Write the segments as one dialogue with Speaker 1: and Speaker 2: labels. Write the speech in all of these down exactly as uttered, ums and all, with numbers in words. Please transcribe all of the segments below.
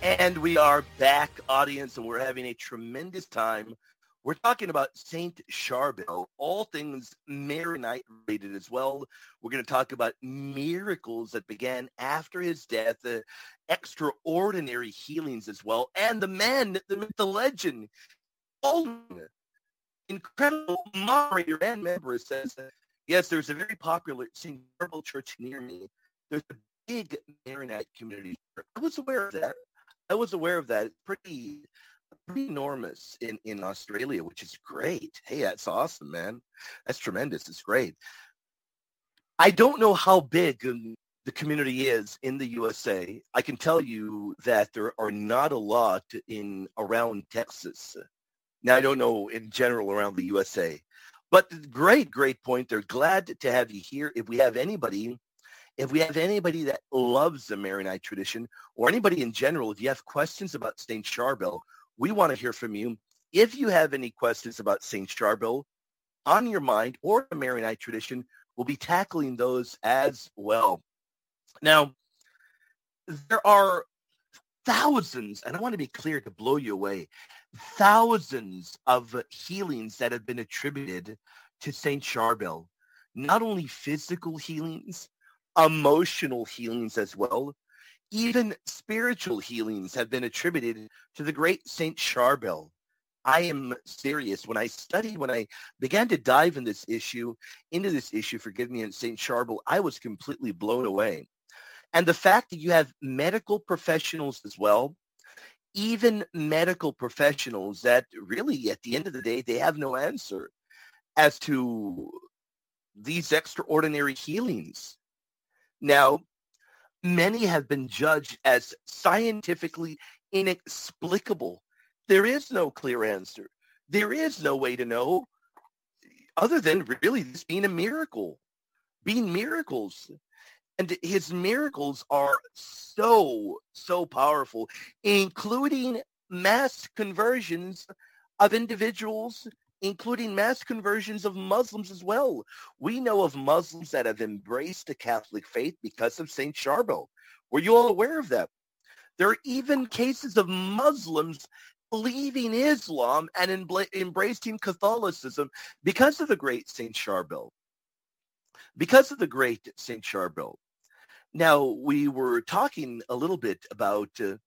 Speaker 1: And we are back, audience, and we're having a tremendous time. We're talking about Saint Charbel, all things Maronite related as well. We're going to talk about miracles that began after his death, uh, extraordinary healings as well, and the man, the myth, the legend, all incredible moderator and member says, uh, yes, there's a very popular Saint Charbel church near me. There's a big Maronite community. I was aware of that. I was aware of that. It's pretty, pretty enormous in, in Australia, which is great. Hey, that's awesome, man. That's tremendous. It's great. I don't know how big um, the community is in the U S A. I can tell you that there are not a lot in around Texas. Now, I don't know in general around the U S A. But great, great point. They're glad to have you here. If we have anybody If we have anybody that loves the Maronite tradition, or anybody in general, if you have questions about Saint Charbel, we want to hear from you. If you have any questions about Saint Charbel on your mind or the Maronite tradition, we'll be tackling those as well. Now, there are thousands, and I want to be clear to blow you away, thousands of healings that have been attributed to Saint Charbel. Not only physical healings, emotional healings as well. Even spiritual healings have been attributed to the great Saint Charbel. I am serious. When I studied, when I began to dive in this issue, into this issue, forgive me, in Saint Charbel, I was completely blown away. And the fact that you have medical professionals as well, even medical professionals that really, at the end of the day, they have no answer as to these extraordinary healings. Now, many have been judged as scientifically inexplicable. There is no clear answer. There is no way to know other than really this being a miracle, being miracles. And his miracles are so, so powerful, including mass conversions of individuals, including mass conversions of Muslims as well. We know of Muslims that have embraced the Catholic faith because of Saint Charbel. Were you all aware of that? There are even cases of Muslims leaving Islam and embla- embracing Catholicism because of the great Saint Charbel. Because of the great Saint Charbel. Now, we were talking a little bit about uh,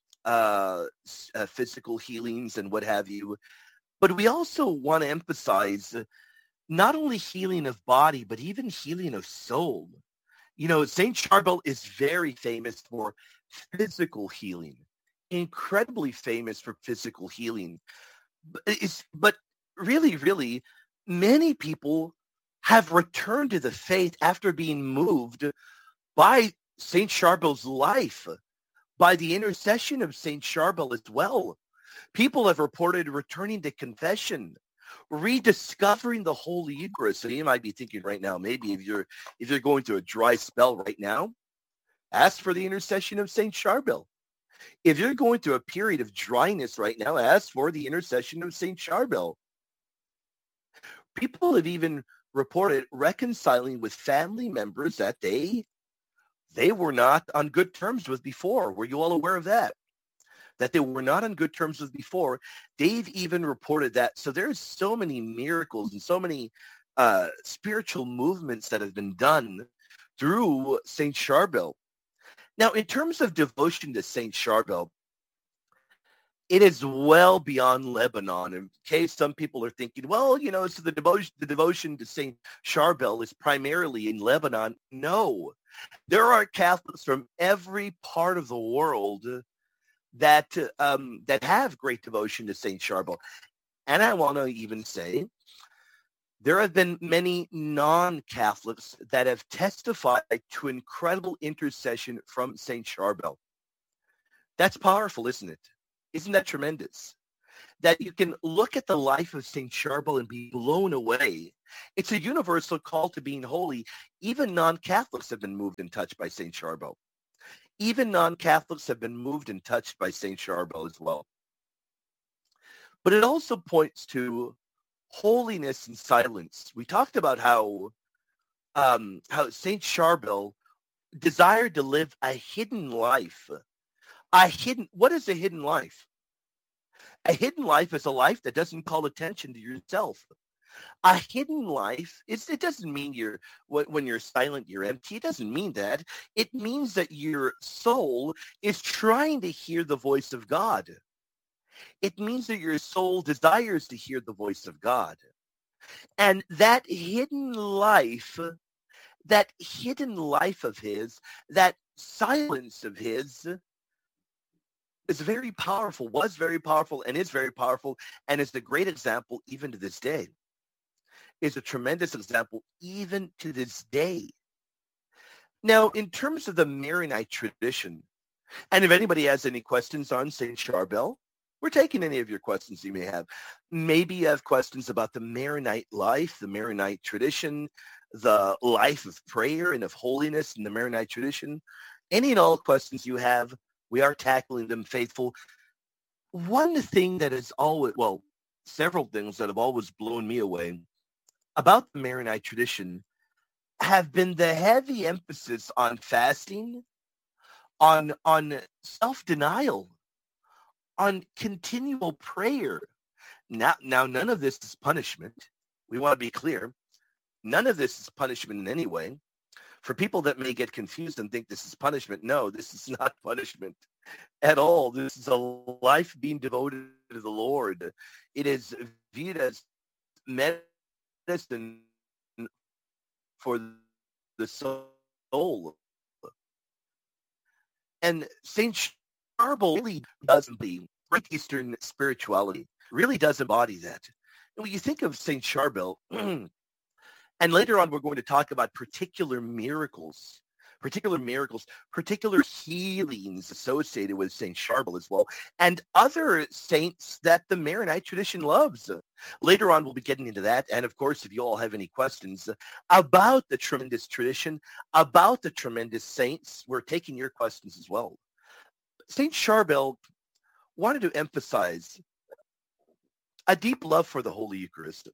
Speaker 1: uh, uh, physical healings and what have you. But we also want to emphasize not only healing of body, but even healing of soul. You know, Saint Charbel is very famous for physical healing, incredibly famous for physical healing. But, it's, but really, really, many people have returned to the faith after being moved by Saint Charbel's life, by the intercession of Saint Charbel as well. People have reported returning to confession, rediscovering the Holy Eucharist. So you might be thinking right now, maybe if you're if you're going through a dry spell right now, ask for the intercession of Saint Charbel. If you're going through a period of dryness right now, ask for the intercession of Saint Charbel. People have even reported reconciling with family members that they they were not on good terms with before. Were you all aware of that? That they were not on good terms with before. They've even reported that. So there's so many miracles and so many uh, spiritual movements that have been done through Saint Charbel. Now, in terms of devotion to Saint Charbel, it is well beyond Lebanon. In case some people are thinking, well, you know, so the devotion, the devotion to Saint Charbel is primarily in Lebanon. No, there are Catholics from every part of the world that um, that have great devotion to Saint Charbel. And I want to even say there have been many non-Catholics that have testified to incredible intercession from Saint Charbel. That's powerful, isn't it? Isn't that tremendous? That you can look at the life of Saint Charbel and be blown away. It's a universal call to being holy. Even non-Catholics have been moved and touched by Saint Charbel. Even non-Catholics have been moved and touched by Saint Charbel as well. But it also points to holiness and silence. We talked about how um, how Saint Charbel desired to live a hidden life, A hidden, what is a hidden life? A hidden life is a life that doesn't call attention to yourself. A hidden life, it's, it doesn't mean you're, when when you're silent, you're empty. It doesn't mean that. It means that your soul is trying to hear the voice of God. It means that your soul desires to hear the voice of God. And that hidden life, that hidden life of his, that silence of his is very powerful, was very powerful, and is very powerful, and is a great example even to this day. Is a tremendous example even to this day. Now, in terms of the Maronite tradition, and if anybody has any questions on Saint Charbel, we're taking any of your questions you may have. Maybe you have questions about the Maronite life, the Maronite tradition, the life of prayer and of holiness in the Maronite tradition. Any and all questions you have, we are tackling them faithful. One thing that is always, well, several things that have always blown me away about the Maronite tradition have been the heavy emphasis on fasting, on on self-denial, on continual prayer. Now, now, none of this is punishment. We want to be clear. None of this is punishment in any way. For people that may get confused and think this is punishment, no, this is not punishment at all. This is a life being devoted to the Lord. It is viewed as medicine for the soul. And Saint Charbel really does embody Great Eastern spirituality, really does embody that. And when you think of Saint Charbel, and later on we're going to talk about particular miracles, particular miracles, particular healings associated with Saint Charbel as well, and other saints that the Maronite tradition loves. Later on, we'll be getting into that. And of course, if you all have any questions about the tremendous tradition, about the tremendous saints, we're taking your questions as well. Saint Charbel wanted to emphasize a deep love for the Holy Eucharist,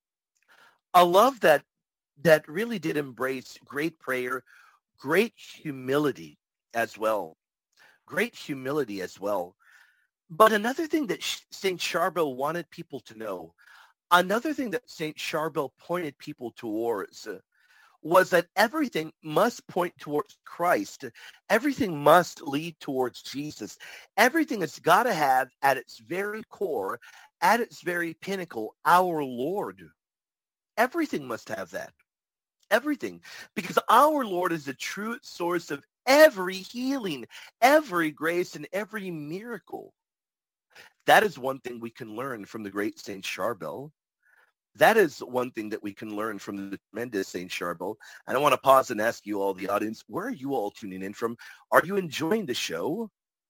Speaker 1: a love that that really did embrace great prayer, great humility as well, great humility as well. But another thing that Saint Charbel wanted people to know, another thing that Saint Charbel pointed people towards, uh, was that everything must point towards Christ. Everything must lead towards Jesus. Everything has got to have at its very core, at its very pinnacle, our Lord. Everything must have that. Everything. Because our Lord is the true source of every healing, every grace, and every miracle. That is one thing we can learn from the great Saint Charbel. That is one thing that we can learn from the tremendous Saint Charbel. And I want to pause and ask you all, the audience, where are you all tuning in from? Are you enjoying the show?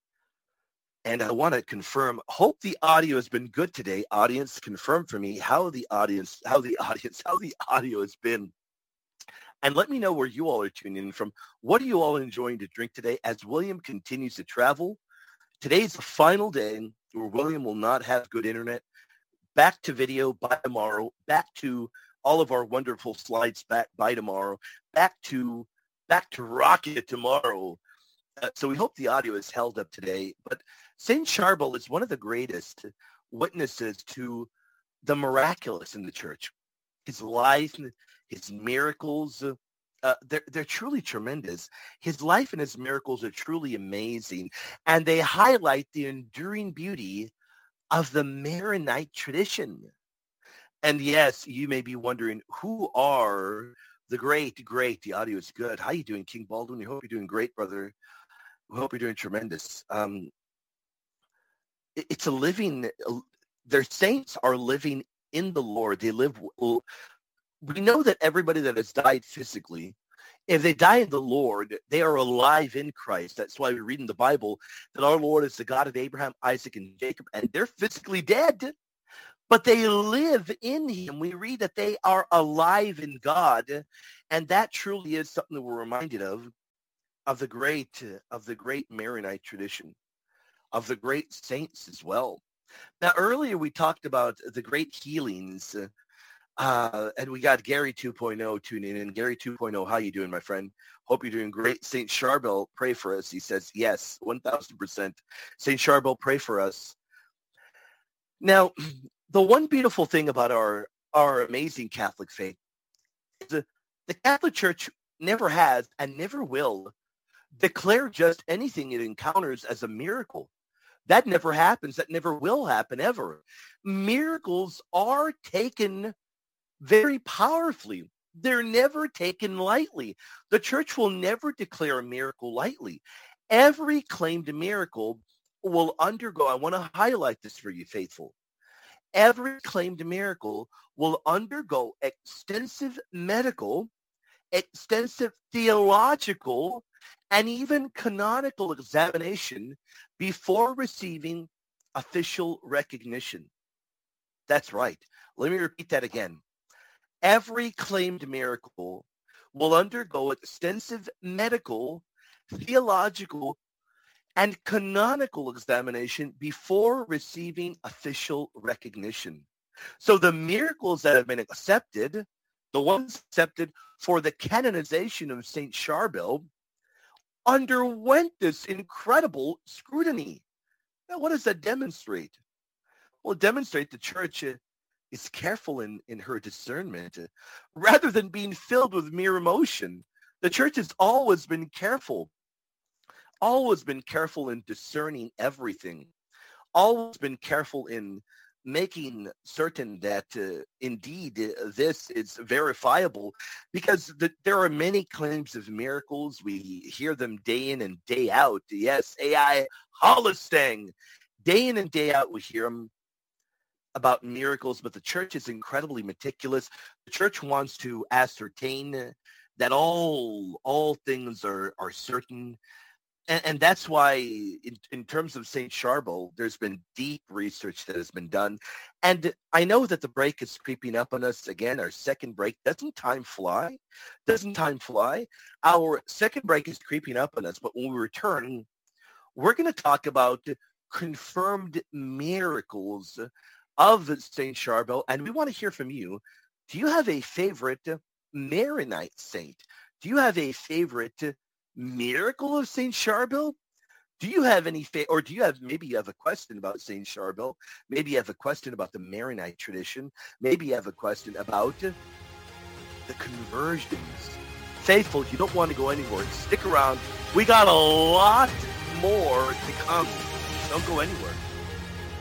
Speaker 1: And I want to confirm, hope the audio has been good today. Audience, confirm for me how the audience, how the audience, how the audio has been. And let me know where you all are tuning in from. What are you all enjoying to drink today as William continues to travel? Today's the final day where William will not have good internet. Back to video by tomorrow. Back to all of our wonderful slides back by tomorrow. Back to back to rocket tomorrow. Uh, so we hope the audio is held up today. But Saint Charbel is one of the greatest witnesses to the miraculous in the church. His life, his miracles, uh, they're, they're truly tremendous. His life and his miracles are truly amazing. And they highlight the enduring beauty of the Maronite tradition. And yes, you may be wondering, who are the great, great, the audio is good. How you doing, King Baldwin? We hope you're doing great, brother. We hope you're doing tremendous. Um, it, it's a living, their saints are living in the Lord. They live, we know that everybody that has died physically, if they die in the Lord, they are alive in Christ. That's why we read in the Bible that our Lord is the God of Abraham, Isaac, and Jacob, and they're physically dead, but they live in him. We read that they are alive in God, and that truly is something that we're reminded of, of the great, of the great Maronite tradition, of the great saints as well. Now, earlier we talked about the great healings, Uh, and we got Gary 2.0 tuning in. Gary 2.0, how you doing, my friend? Hope you're doing great. Saint Charbel, pray for us. He says, yes, one thousand percent. Saint Charbel, pray for us. Now, the one beautiful thing about our, our amazing Catholic faith is the, the Catholic Church never has and never will declare just anything it encounters as a miracle. That never happens. That never will happen ever. Miracles are taken very powerfully. They're never taken lightly. The church will never declare a miracle lightly. Every claimed miracle will undergo, I want to highlight this for you, faithful. Every claimed miracle will undergo extensive medical, extensive theological, and even canonical examination before receiving official recognition. That's right. Let me repeat that again. Every claimed miracle will undergo extensive medical, theological, and canonical examination before receiving official recognition. So the miracles that have been accepted, the ones accepted for the canonization of Saint Charbel, underwent this incredible scrutiny. Now, what does that demonstrate? Well, it demonstrates the church uh, is careful in, in her discernment. Uh, rather than being filled with mere emotion, the church has always been careful, always been careful in discerning everything, always been careful in making certain that uh, indeed uh, this is verifiable, because the, there are many claims of miracles. We hear them day in and day out. Yes, A I Holistang. Day in and day out we hear them about miracles, but the church is incredibly meticulous. The church wants to ascertain that all all things are, are certain. And, and that's why, in, in terms of Saint Charbel, there's been deep research that has been done. And I know that the break is creeping up on us again, our second break. Doesn't time fly? Doesn't time fly? Our second break is creeping up on us, but when we return, we're going to talk about confirmed miracles of Saint Charbel, and we want to hear from you. Do you have a favorite Maronite saint? Do you have a favorite miracle of Saint Charbel? Do you have any, fa- or do you have, maybe you have a question about Saint Charbel? Maybe you have a question about the Maronite tradition. Maybe you have a question about the conversions. Faithful, you don't want to go anywhere. Stick around. We got a lot more to come. Don't go anywhere.